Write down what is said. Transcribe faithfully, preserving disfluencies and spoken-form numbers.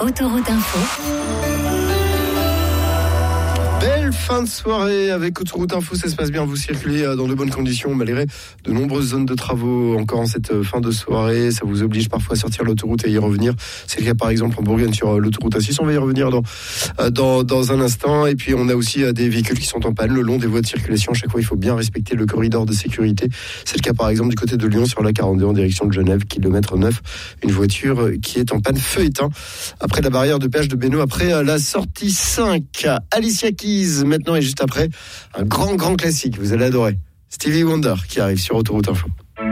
Autoroute Info. Belle fin de soirée avec Autoroute Info, ça se passe bien, vous circulez dans de bonnes conditions malgré de nombreuses zones de travaux encore en cette fin de soirée. Ça vous oblige parfois à sortir l'autoroute et y revenir. C'est le cas par exemple en Bourgogne sur l'autoroute A six, on va y revenir dans, dans, dans un instant. Et puis on a aussi des véhicules qui sont en panne le long des voies de circulation. À chaque fois il faut bien respecter le corridor de sécurité. C'est le cas par exemple du côté de Lyon sur la quarante-deux en direction de Genève, kilomètre neuf. Une voiture qui est en panne, feu éteint après la barrière de péage de Bénaud, après la sortie cinq. Alicia Keys maintenant, et juste après un grand grand classique, vous allez adorer, Stevie Wonder qui arrive sur Autoroute Info.